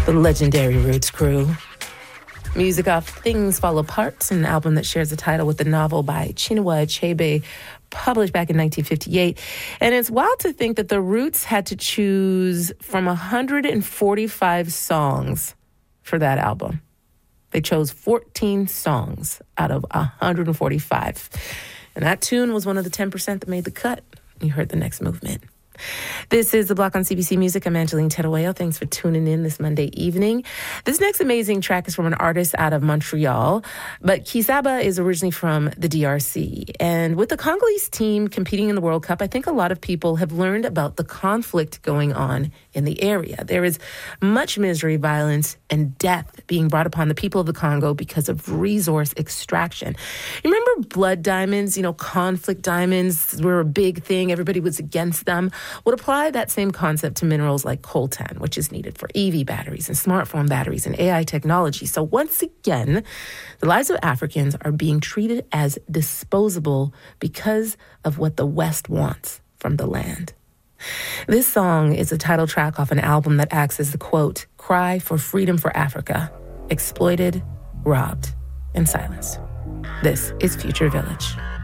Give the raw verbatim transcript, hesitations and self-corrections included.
The legendary Roots Crew. Music off Things Fall Apart, an album that shares the title with the novel by Chinua Achebe, published back in nineteen fifty-eight. And it's wild to think that the Roots had to choose from one hundred forty-five songs for that album. They chose fourteen songs out of one hundred forty-five. And that tune was one of the ten percent that made the cut. You heard The Next Movement. This is The Block on C B C Music. I'm Angeline Terueo. Thanks for tuning in this Monday evening. This next amazing track is from an artist out of Montreal, but Kisaba is originally from the D R C. And with the Congolese team competing in the World Cup, I think a lot of people have learned about the conflict going on in the area. There is much misery, violence, and death being brought upon the people of the Congo because of resource extraction. You remember blood diamonds, you know, conflict diamonds were a big thing. Everybody was against them. Would apply that same concept to minerals like coltan, which is needed for E V batteries and smartphone batteries and A I technology. So once again, the lives of Africans are being treated as disposable because of what the West wants from the land. This song is a title track off an album that acts as the, quote, cry for freedom for Africa, exploited, robbed, and silenced. This is Future Village.